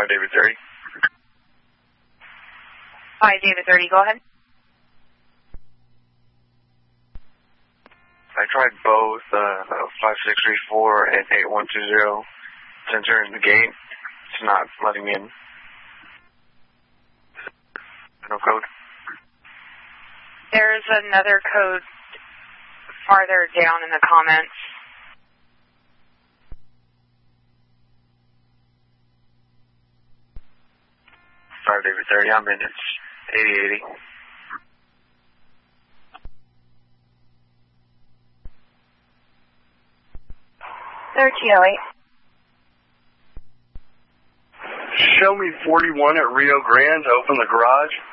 David 30. 5 David 30, go ahead. I tried both 5634 and 8120 to enter in the gate. It's not letting me in. No code. There's another code farther down in the comments. David 30, I'm in. It's 8080. Show me 41 at Rio Grande. Open the garage.